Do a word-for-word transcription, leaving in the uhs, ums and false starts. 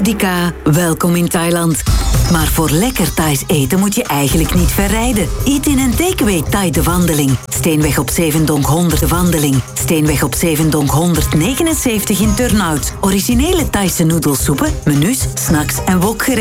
Boudicca, welkom in Thailand. Maar voor lekker Thais eten moet je eigenlijk niet verrijden. Eat in een takeaway Thai de Wandeling. Steenweg op Zevendonk honderd de Wandeling. Steenweg op Zevendonk honderdnegenenzeventig in Turnhout. Originele Thaise noedelsoepen, menus, snacks en wokgerechten.